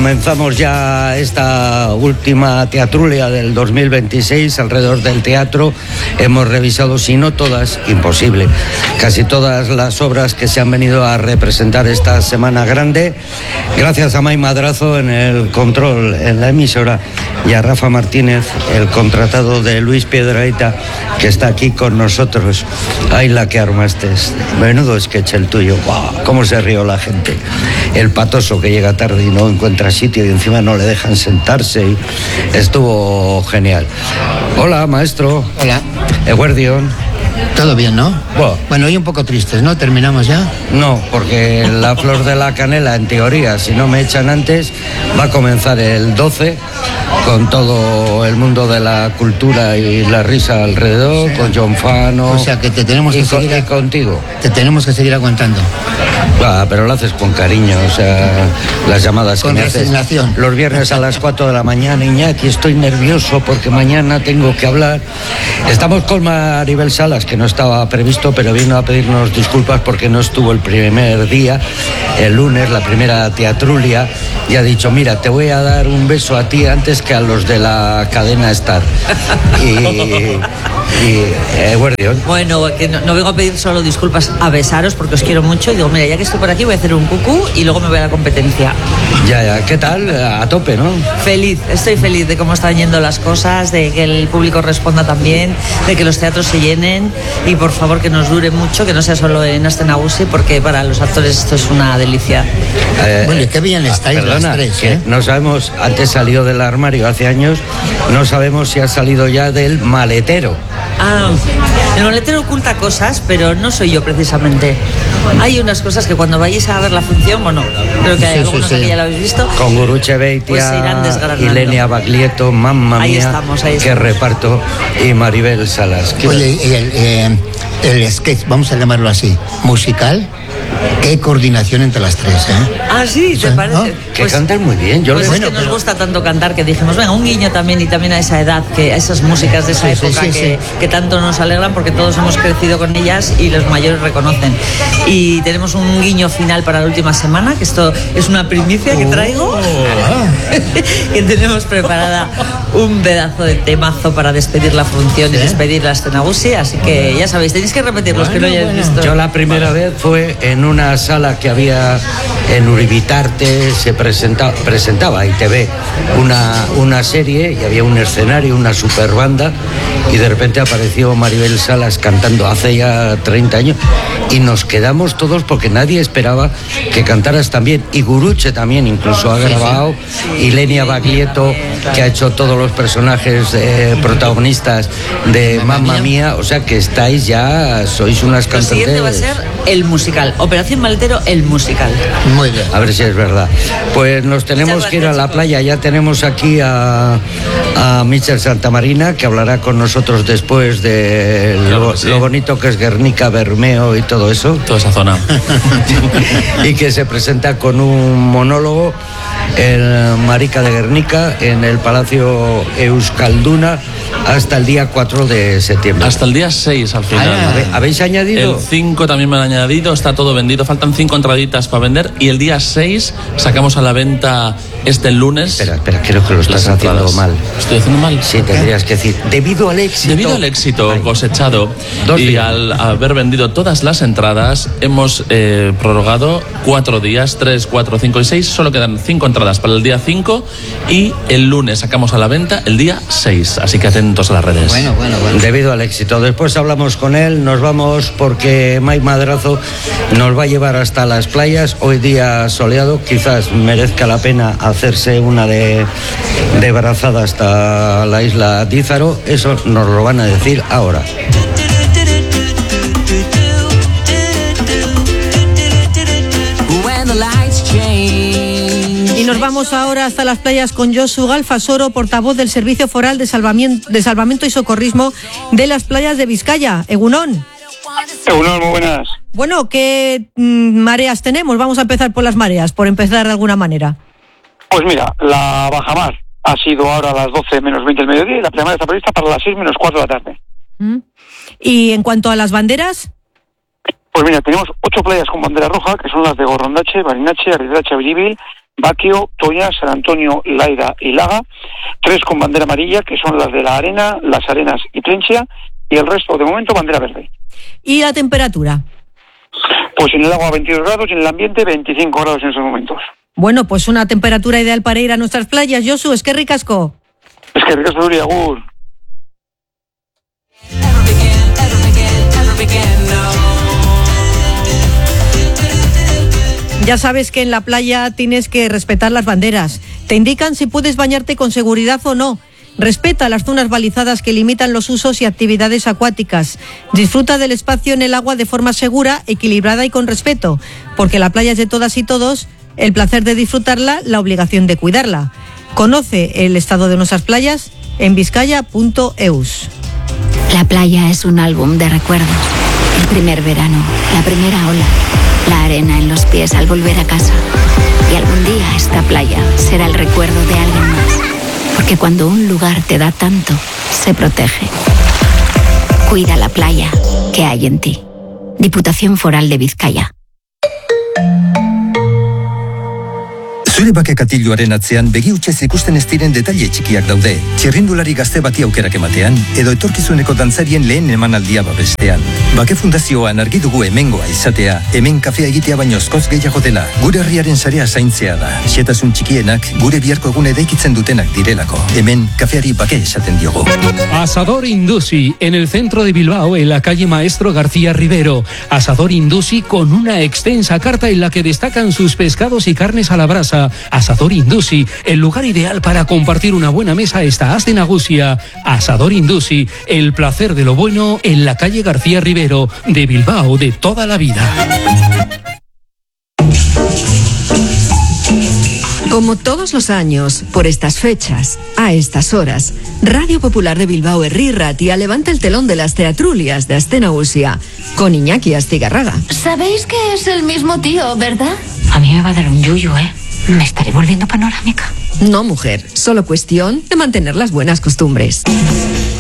Comenzamos ya esta última teatrulia del 2026 alrededor del teatro. Hemos revisado, si no todas, imposible, casi todas las obras que se han venido a representar esta semana grande. Gracias a May Madrazo en el control en la emisora y a Rafa Martínez, el contratado de Luis Piedrahita, que está aquí con nosotros. Ay, la que armaste. Menudo sketch el tuyo. ¡Wow! Cómo se rió la gente. El patoso que llega tarde y no encuentra sitio y encima no le dejan sentarse. Y estuvo genial. Hola, maestro. Hola. Eguerdión. Todo bien, ¿no? Bueno, hoy un poco tristes, ¿no? ¿Terminamos ya? No, porque la Flor de la Canela, en teoría, si no me echan antes, va a comenzar el 12 con todo el mundo de la cultura y la risa alrededor, sí, con John Fano. O sea, que te tenemos que seguir contigo. Te tenemos que seguir aguantando. Pero lo haces con cariño, o sea, las llamadas con que me haces los viernes a las 4 de la mañana. Iñaki, estoy nervioso porque mañana tengo que hablar. Estamos con Maribel Salas, que no estaba previsto, pero vino a pedirnos disculpas porque no estuvo el primer día, el lunes, la primera teatrulia, y ha dicho, mira, te voy a dar un beso a ti antes que a los de la cadena Star. Guardión. Bueno, que no vengo a pedir solo disculpas, a besaros porque os quiero mucho, y digo, mira, ya que estoy por aquí voy a hacer un cucú y luego me voy a la competencia. Ya, ¿qué tal? A tope, ¿no? Feliz, estoy feliz de cómo están yendo las cosas, de que el público responda también, de que los teatros se llenen, y por favor que nos dure mucho, que no sea solo en Aste Nagusi, porque para los actores esto es una delicia. Bueno, y qué bien estáis, perdona, las tres, ¿eh? No sabemos, antes salió del armario hace años, no sabemos si ha salido ya del maletero. El maletero oculta cosas, pero no soy yo precisamente. Hay unas cosas que cuando vayáis a ver la función, bueno, creo que hay algunos que ya lo habéis visto. Con Guruche Beitia, pues se irán desgranando. y Lenia Baglietto, mamma ahí mía, estamos. qué reparto, y Maribel Salas. Oye, el sketch, vamos a llamarlo así, musical, qué coordinación entre las tres, ¿eh? Sí, ¿te parece? ¿No? Que pues, cantan muy bien. Pues es que nos gusta tanto cantar que dijimos, venga, un guiño también, y también a esa edad, que a esas músicas de esa época que tanto nos alegran, porque todos hemos crecido con ellas y los mayores reconocen. Y tenemos un guiño final para la última semana, que esto es una primicia que traigo, que tenemos preparada un pedazo de temazo para despedir la función y despedir la Aste Nagusi, así que ya sabéis, tenéis que repetir los que no hayáis visto. Yo la primera vez fue en una sala que había en Uribitarte, se presentaba ITV una serie, y había un escenario, una super banda, y de repente apareció Maribel Salas cantando hace ya 30 años, y nos quedamos todos porque nadie esperaba que cantaras tan bien, y Guruche también incluso ha grabado, y Lenia Baglietto, que ha hecho todos los personajes protagonistas de Mamma Mía, o sea que estáis ya, sois unas cantantes. Lo siguiente va a ser el musical, Operación Maletero, el musical. Muy bien. A ver si es verdad. Pues nos tenemos que ir a la playa. Ya tenemos aquí a Michel Santamarina, que hablará con nosotros después de lo bonito que es Guernica, Bermeo y todo eso. Toda esa zona. Y que se presenta con un monólogo, el Marica de Guernica, en el Palacio Euskalduna, hasta el día 4 de septiembre. Hasta el día 6 al final. ¿Habéis añadido? El 5 también me han añadido, está todo vendido, faltan 5 entraditas para vender, y el día 6 sacamos a la venta el lunes. Espera, creo que lo estás haciendo mal. ¿Estoy haciendo mal? Sí, tendrías que decir, debido al éxito cosechado y al haber vendido todas las entradas, hemos prorrogado 4 días, 3, 4, 5 y 6, solo quedan 5 entradas para el día 5, y el lunes sacamos a la venta el día 6, así que atentos a las redes. Bueno. Debido al éxito. Después hablamos con él, nos vamos porque May Madrazo nos va a llevar hasta las playas. Hoy día soleado, quizás merezca la pena hacerse una de brazada hasta la isla Dízaro. Eso nos lo van a decir ahora. Y nos vamos ahora hasta las playas con Josu Galfasoro, portavoz del Servicio Foral de Salvamento y Socorrismo de las playas de Vizcaya. Egunon. Egunon, muy buenas. Bueno, ¿qué mareas tenemos? Vamos a empezar por las mareas, por empezar de alguna manera. Pues mira, la bajamar ha sido ahora a las 12 menos 20 del mediodía, y la pleamar está prevista para las 6 menos 4 de la tarde. ¿Y en cuanto a las banderas? Pues mira, tenemos 8 playas con bandera roja, que son las de Gorrondache, Barinache, Arridache, Abiribil, Baquio, Toña, San Antonio, Laida y Laga, 3 con bandera amarilla, que son las de La Arena, Las Arenas y Plensia, y el resto, de momento, bandera verde. ¿Y la temperatura? Pues en el agua 22 grados y en el ambiente 25 grados en esos momentos. Bueno, pues una temperatura ideal para ir a nuestras playas. Josu, es que ricasco. Es que ricasco, Nuria, agur. Ya sabes que en la playa tienes que respetar las banderas. Te indican si puedes bañarte con seguridad o no. Respeta las zonas balizadas que limitan los usos y actividades acuáticas. Disfruta del espacio en el agua de forma segura, equilibrada y con respeto, porque la playa es de todas y todos, el placer de disfrutarla, la obligación de cuidarla. Conoce el estado de nuestras playas en vizcaya.eus. La playa es un álbum de recuerdos. El primer verano, la primera ola, la arena en los pies al volver a casa. Y algún día esta playa será el recuerdo de alguien más. Porque cuando un lugar te da tanto, se protege. Cuida la playa que hay en ti. Diputación Foral de Vizcaya. Zure bake katilloaren atzean begi hutsez ikusten ez diren detaile txikiak daude. Txirrindulari gazte bati aukerak ematean, edo etorkizuneko dantzarien lehen emanaldia babestean. Bake Fundazioan argi dugu hemengoa izatea, hemen kafea egitea baino askoz gehiago dela. Gure herriaren sarea zaintzea da. Xehetasun txikienak gure biharko egun eraikitzen dutenak direlako. Hemen kafeari bake esaten diogu. Asador Indusi, en el centro de Bilbao, en la calle Maestro García Rivero. Asador Indusi con una extensa carta en la que destacan sus pescados y carnes a la brasa. Asador Indusi, el lugar ideal para compartir una buena mesa está Aste Nagusia. Asador Indusi, el placer de lo bueno en la calle García Rivero, de Bilbao de toda la vida. Como todos los años, por estas fechas, a estas horas, Radio Popular de Bilbao Herri Ratia levanta el telón de las teatrulias de Aste Nagusia con Iñaki Astigarraga. Sabéis que es el mismo tío, ¿verdad? A mí me va a dar un yuyu, ¿eh? Me estaré volviendo panorámica. No, mujer, solo cuestión de mantener las buenas costumbres.